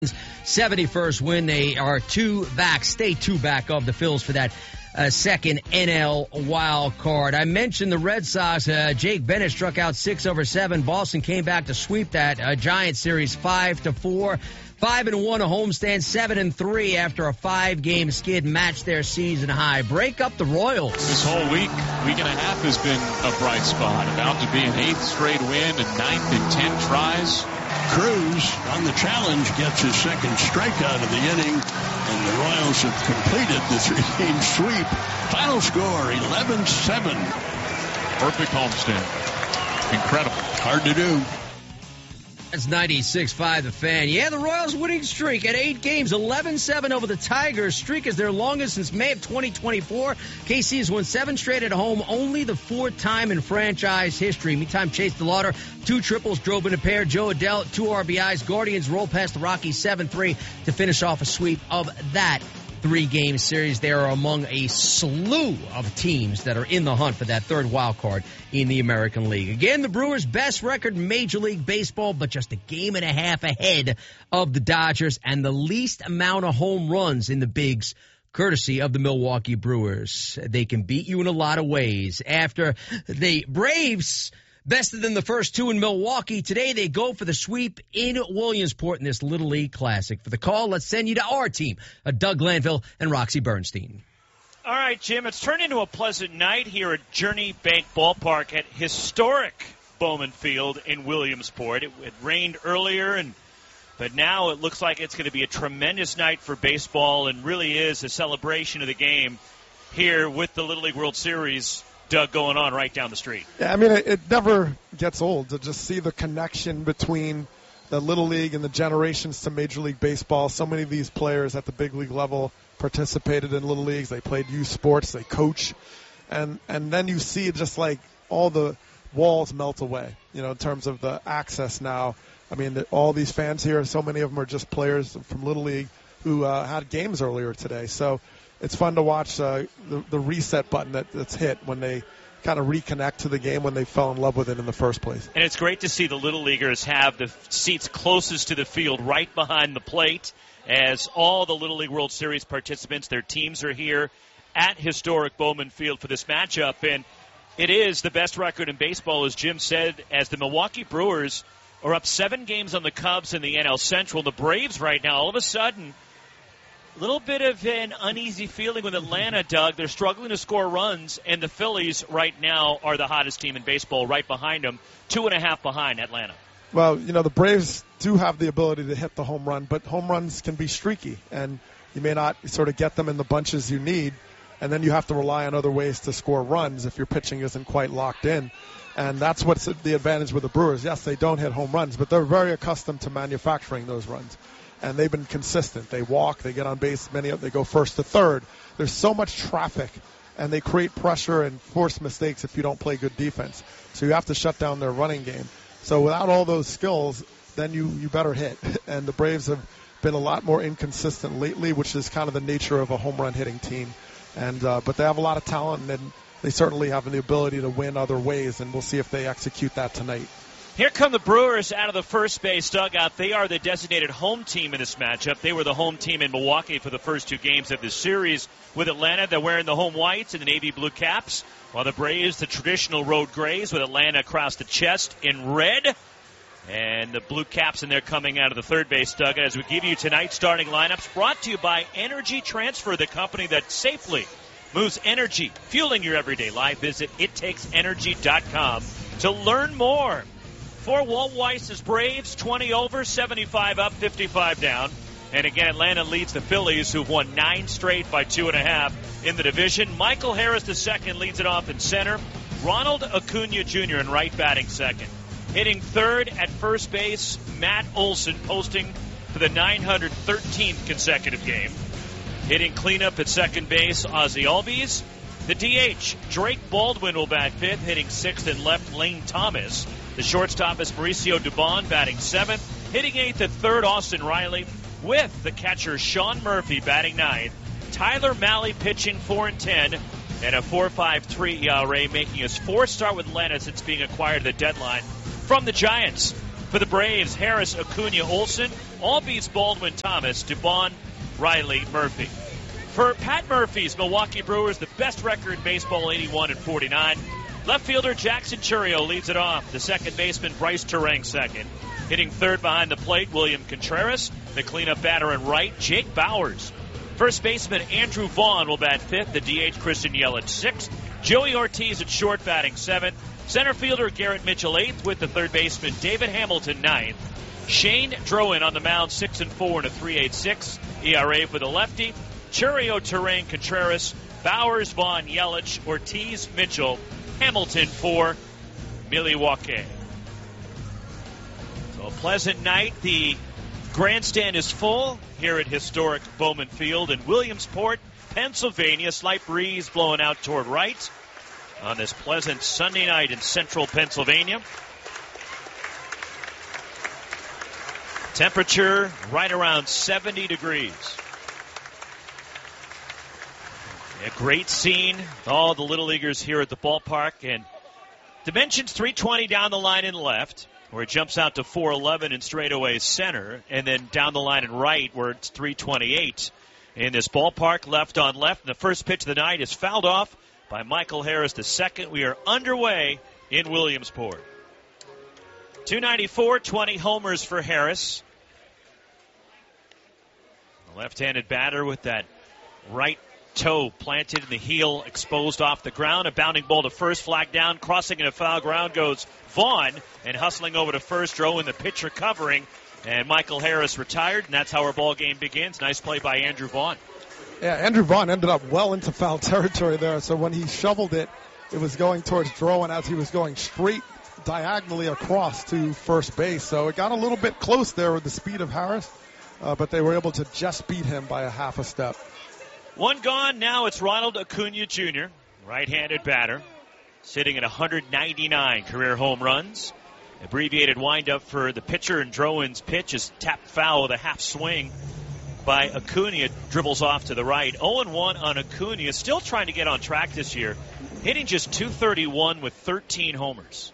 71st win. They are stay two back of the Phils for that second NL wild card. I mentioned the Red Sox. Jake Bennett struck out 6 over 7. Boston came back to sweep that Giants series 5-4. 5-1 a homestand, 7-3 after a 5-game skid matched their season high. Break up the Royals. This whole week and a half has been a bright spot. About to be an 8th straight win and 9th in 10 tries. Cruz on the challenge gets his second strikeout of the inning, and the Royals have completed the 3-game sweep. Final score 11-7. Perfect homestand. Incredible. Hard to do. That's 96.5 The Fan. Yeah, the Royals winning streak at 8 games, 11-7 over the Tigers. Streak is their longest since May of 2024. KC has won 7 straight at home, only the 4th time in franchise history. Meantime, Chase DeLauder, 2 triples, drove in a pair. Joe Adell, 2 RBIs. Guardians roll past the Rockies 7-3 to finish off a sweep of that 3-game series. They are among a slew of teams that are in the hunt for that 3rd wild card in the American League. Again, the Brewers' best record in Major League Baseball, but just a game and a half ahead of the Dodgers, and the least amount of home runs in the bigs, courtesy of the Milwaukee Brewers. They can beat you in a lot of ways. After the Braves bested them the first 2 in Milwaukee, today they go for the sweep in Williamsport in this Little League Classic. For the call, let's send you to our team, Doug Glanville and Roxy Bernstein. All right, Jim, it's turned into a pleasant night here at Journey Bank Ballpark at historic Bowman Field in Williamsport. It rained earlier, but now it looks like it's going to be a tremendous night for baseball and really is a celebration of the game here with the Little League World Series, Doug, going on right down the street. Yeah, I mean, it never gets old to just see the connection between the Little League and the generations to Major League Baseball. So many of these players at the big league level participated in Little Leagues. They played youth sports. They coach. And then you see just like all the walls melt away, in terms of the access now. I mean, all these fans here, so many of them are just players from Little League who had games earlier today. So it's fun to watch the reset button that's hit when they kind of reconnect to the game when they fell in love with it in the first place. And it's great to see the Little Leaguers have the seats closest to the field right behind the plate as all the Little League World Series participants, their teams are here at historic Bowman Field for this matchup. And it is the best record in baseball, as Jim said, as the Milwaukee Brewers are up 7 games on the Cubs in the NL Central. The Braves right now, all of a sudden, a little bit of an uneasy feeling with Atlanta, Doug. They're struggling to score runs, and the Phillies right now are the hottest team in baseball right behind them, 2.5 behind Atlanta. Well, the Braves do have the ability to hit the home run, but home runs can be streaky, and you may not sort of get them in the bunches you need, and then you have to rely on other ways to score runs if your pitching isn't quite locked in. And that's what's the advantage with the Brewers. Yes, they don't hit home runs, but they're very accustomed to manufacturing those runs. And they've been consistent. They walk, they get on base, they go first to third. There's so much traffic, and they create pressure and force mistakes if you don't play good defense. So you have to shut down their running game. So without all those skills, then you better hit. And the Braves have been a lot more inconsistent lately, which is kind of the nature of a home run hitting team. And but they have a lot of talent, and they certainly have the ability to win other ways, and we'll see if they execute that tonight. Here come the Brewers out of the first base dugout. They are the designated home team in this matchup. They were the home team in Milwaukee for the first 2 games of this series. With Atlanta, they're wearing the home whites and the navy blue caps, while the Braves, the traditional road grays, with Atlanta across the chest in red. And the blue caps in there coming out of the third base dugout as we give you tonight's starting lineups, brought to you by Energy Transfer, the company that safely moves energy, fueling your everyday life. Visit ittakes.energy.com to learn more. For Walt Weiss's Braves, 20 over, 75 up, 55 down. And again, Atlanta leads the Phillies, who've won 9 straight by 2.5 in the division. Michael Harris II leads it off in center. Ronald Acuna Jr. in right, batting second. Hitting third at first base, Matt Olson, posting for the 913th consecutive game. Hitting cleanup at second base, Ozzie Albies. The DH, Drake Baldwin, will bat fifth, hitting sixth and left, Lane Thomas. The shortstop is Mauricio Dubon, batting seventh. Hitting eighth and third, Austin Riley, with the catcher Sean Murphy batting ninth. Tyler Mahle pitching 4-10, and a 4.53 ERA, making his fourth start with Atlanta since being acquired at the deadline from the Giants. For the Braves, Harris, Acuna, Olson, all beats Baldwin, Thomas, Dubon, Riley, Murphy. For Pat Murphy's Milwaukee Brewers, the best record in baseball, 81-49. Left fielder Jackson Chourio leads it off. The second baseman, Bryce Turang, second. Hitting third behind the plate, William Contreras. The cleanup batter in right, Jake Bowers. First baseman Andrew Vaughn will bat fifth. The DH Christian Yelich sixth. Joey Ortiz at short batting seventh. Center fielder Garrett Mitchell eighth, with the third baseman David Hamilton ninth. Shane Drowan on the mound 6-4 and a 3.86 ERA for the lefty. Chourio, Turang, Contreras, Bowers, Vaughn, Yelich, Ortiz, Mitchell, Hamilton for Milwaukee. So a pleasant night. The grandstand is full here at historic Bowman Field in Williamsport, Pennsylvania. Slight breeze blowing out toward right on this pleasant Sunday night in central Pennsylvania. Temperature right around 70 degrees. A great scene. All the Little Leaguers here at the ballpark. And dimensions 320 down the line in left, where it jumps out to 411 in straightaway center. And then down the line in right, where it's 328 in this ballpark, left on left. And the first pitch of the night is fouled off by Michael Harris II. We are underway in Williamsport. 294, 20 homers for Harris. The left-handed batter with that right toe planted in the heel, exposed off the ground. A bounding ball to first, flag down, crossing into foul ground goes Vaughn, and hustling over to first, Drowan the pitcher covering, and Michael Harris retired, and that's how our ball game begins. Nice play by Andrew Vaughn. Yeah, Andrew Vaughn ended up well into foul territory there, so when he shoveled it, it was going towards Drowan as he was going straight diagonally across to first base, so it got a little bit close there with the speed of Harris, but they were able to just beat him by a half a step. One gone. Now it's Ronald Acuna Jr., right-handed batter, sitting at 199 career home runs. Abbreviated windup for the pitcher, and Drowan's pitch is tapped foul with a half swing by Acuna. Dribbles off to the right. 0-1 on Acuna. Still trying to get on track this year. Hitting just .231 with 13 homers.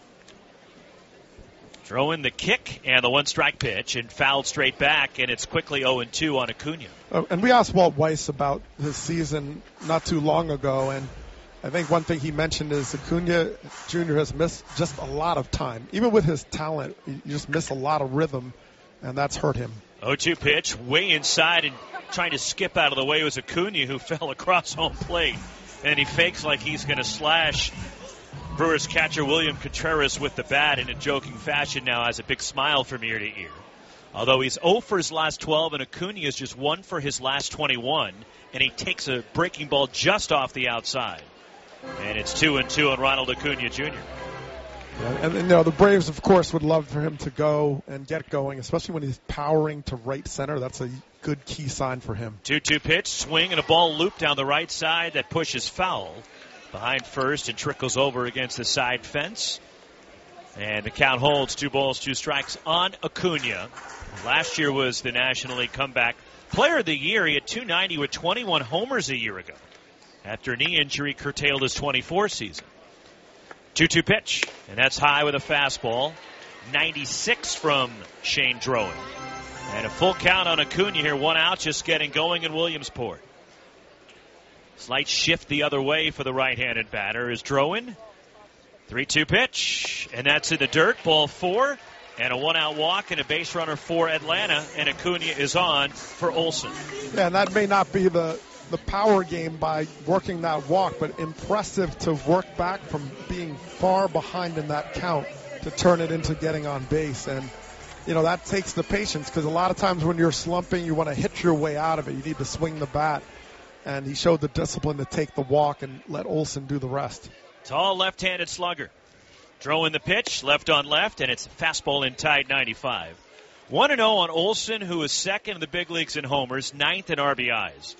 Drowan the kick and the one-strike pitch, and fouled straight back, and it's quickly 0-2 on Acuna. And we asked Walt Weiss about his season not too long ago, and I think one thing he mentioned is Acuna Jr. has missed just a lot of time. Even with his talent, he just missed a lot of rhythm, and that's hurt him. 0-2 pitch, way inside, and trying to skip out of the way was Acuna, who fell across home plate. And he fakes like he's going to slash Brewers catcher William Contreras with the bat in a joking fashion. Now has a big smile from ear to ear. Although he's 0 for his last 12, and Acuna is just 1 for his last 21, and he takes a breaking ball just off the outside. And it's 2-2 on Ronald Acuna Jr. Yeah, and you know, the Braves, of course, would love for him to go and get going, especially when he's powering to right center. That's a good key sign for him. 2-2 pitch, swing, and a ball looped down the right side that pushes foul behind first and trickles over against the side fence. And the count holds, 2 balls, 2 strikes on Acuna. Last year was the National League Comeback Player of the Year. He had .290 with 21 homers a year ago, after a knee injury curtailed his 24 season. 2-2 pitch, and that's high with a fastball. 96 from Shane Drowan. And a full count on Acuna here, 1 out, just getting going in Williamsport. Slight shift the other way for the right-handed batter is Drowan. 3-2 pitch, and that's in the dirt. Ball 4, and a 1-out walk and a base runner for Atlanta, and Acuna is on for Olson. Yeah, and that may not be the power game by working that walk, but impressive to work back from being far behind in that count to turn it into getting on base. And, you know, that takes the patience, because a lot of times when you're slumping, you want to hit your way out of it. You need to swing the bat. And he showed the discipline to take the walk and let Olson do the rest. Tall left-handed slugger. Throwing the pitch, left on left, and it's a fastball inside 95. 1-0 on Olson, who is second in the big leagues in homers, 9th in RBIs.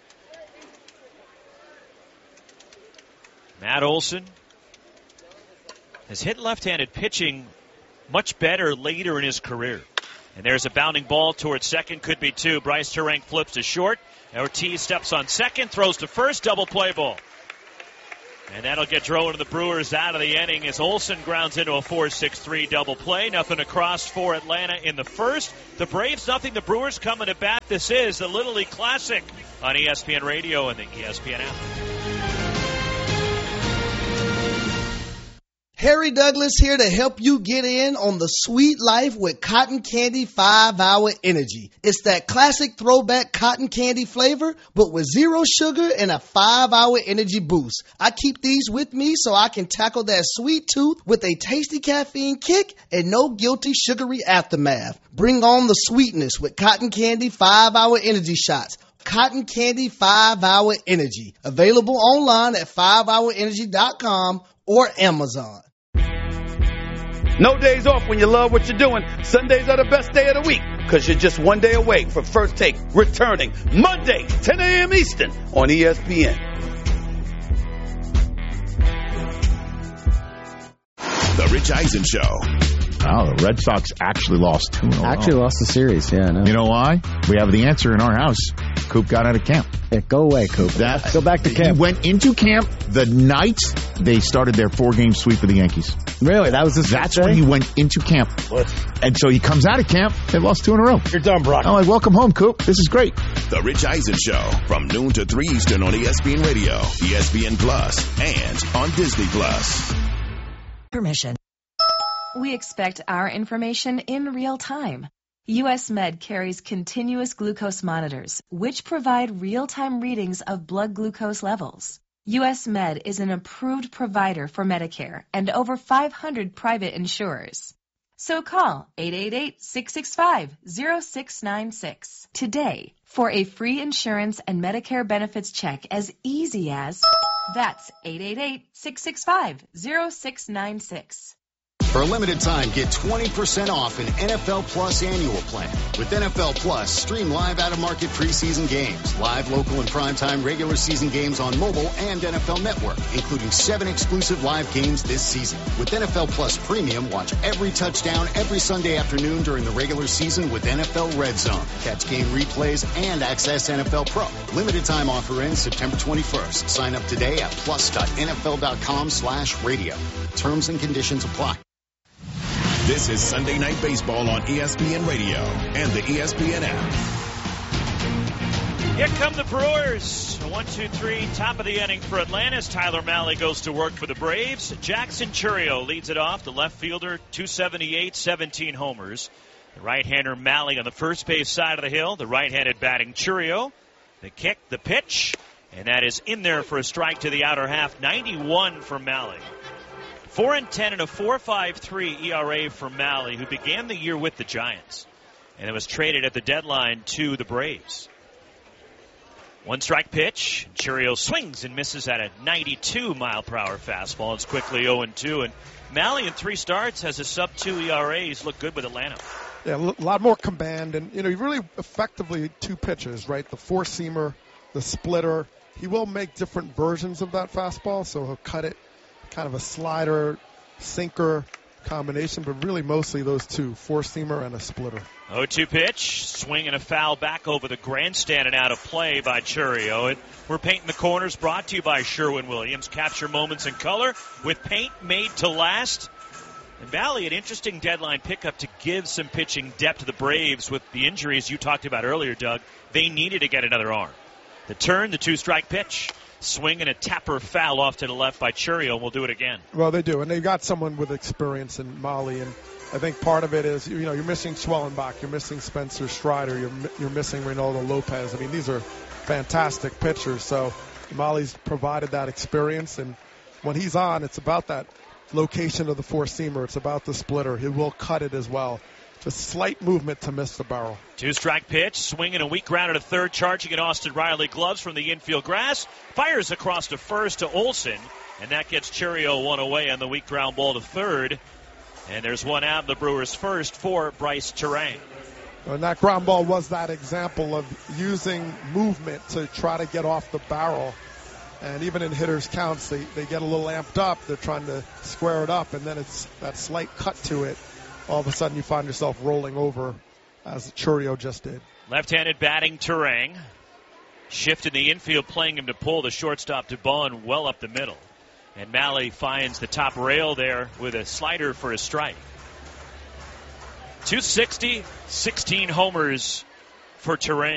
Matt Olson has hit left-handed pitching much better later in his career. And there's a bounding ball towards second, could be 2. Bryce Turang flips to short. Ortiz steps on second, throws to first, double play ball. And that'll get Drouin and the Brewers out of the inning as Olsen grounds into a 4-6-3 double play. Nothing across for Atlanta in the first. The Braves nothing. The Brewers coming to bat. This is the Little League Classic on ESPN Radio and the ESPN app. Harry Douglas here to help you get in on the sweet life with Cotton Candy 5-Hour Energy. It's that classic throwback cotton candy flavor, but with 0 sugar and a 5-hour energy boost. I keep these with me so I can tackle that sweet tooth with a tasty caffeine kick and no guilty sugary aftermath. Bring on the sweetness with Cotton Candy 5-Hour Energy Shots. Cotton Candy 5-Hour Energy. Available online at 5hourenergy.com or Amazon. No days off when you love what you're doing. Sundays are the best day of the week because you're just one day away from First Take returning Monday, 10 a.m. Eastern on ESPN. The Rich Eisen Show. Oh, the Red Sox actually lost 2 in a row. Actually lost the series, yeah. I know. You know why? We have the answer in our house. Coop got out of camp. Yeah, go away, Coop. Go back to camp. He went into camp the night they started their 4-game sweep of the Yankees. Really? That's when he went into camp. And so he comes out of camp, they lost 2 in a row. You're done, Brock. I'm like, welcome home, Coop. This is great. The Rich Eisen Show from noon to 3 Eastern on ESPN Radio, ESPN Plus, and on Disney Plus. Permission. We expect our information in real time. U.S. Med carries continuous glucose monitors, which provide real-time readings of blood glucose levels. U.S. Med is an approved provider for Medicare and over 500 private insurers. So call 888-665-0696 today for a free insurance and Medicare benefits check as easy as... That's 888-665-0696. For a limited time, get 20% off an NFL Plus annual plan. With NFL Plus, stream live out-of-market preseason games, live local and primetime regular season games on mobile and NFL Network, including 7 exclusive live games this season. With NFL Plus Premium, watch every touchdown every Sunday afternoon during the regular season with NFL Red Zone. Catch game replays and access NFL Pro. Limited time offer ends September 21st. Sign up today at plus.nfl.com/radio. Terms and conditions apply. This is Sunday Night Baseball on ESPN Radio and the ESPN app. Here come the Brewers. 1-2-3, top of the inning for Atlanta as Tyler Mahle goes to work for the Braves. Jackson Chourio leads it off. The left fielder, 278, 17 homers. The right-hander Mahle on the first base side of the hill. The right-handed batting Chourio. The kick, the pitch, and that is in there for a strike to the outer half. 91 for Mahle. 4-10 and a 4.53 ERA for Mahle, who began the year with the Giants, and it was traded at the deadline to the Braves. 1-strike pitch. Chourio swings and misses at a 92-mile-per-hour fastball. It's quickly 0-2, and Mahle in 3 starts has a sub-2 ERA. He's looked good with Atlanta. Yeah, a lot more command, and he really effectively 2 pitches, right? The 4-seamer, the splitter. He will make different versions of that fastball, so he'll cut it. Kind of a slider, sinker combination, but really mostly those 2, 4-seamer and a splitter. 0-2 pitch, swing and a foul back over the grandstand and out of play by Chourio. We're painting the corners, brought to you by Sherwin-Williams. Capture moments in color with paint made to last. And Mahle, an interesting deadline pickup to give some pitching depth to the Braves with the injuries you talked about earlier, Doug. They needed to get another arm. The turn, the 2-strike pitch. Swing and a tapper foul off to the left by Chourio, and we'll do it again. Well, they do, and they've got someone with experience in Mahle, and I think part of it is, you're missing Schwellenbach, you're missing Spencer Strider, you're missing Reynaldo Lopez. I mean, these are fantastic pitchers, so Mahle's provided that experience, and when he's on, it's about that location of the 4-seamer. It's about the splitter. He will cut it as well. Just slight movement to miss the barrel. 2-strike pitch, swing and a weak ground at a third, charging at Austin Riley. Gloves from the infield grass, fires across to first to Olsen, and that gets Chourio 1 away on the weak ground ball to third. And there's 1 out in the Brewers' first for Bryce Terang. And that ground ball was that example of using movement to try to get off the barrel. And even in hitters' counts, they get a little amped up. They're trying to square it up, and then it's that slight cut to it. All of a sudden you find yourself rolling over as Chourio just did. Left-handed batting Terang. Shift in the infield, playing him to pull the shortstop to Bowen well up the middle. And Mahle finds the top rail there with a slider for a strike. 260, 16 homers for Terrain.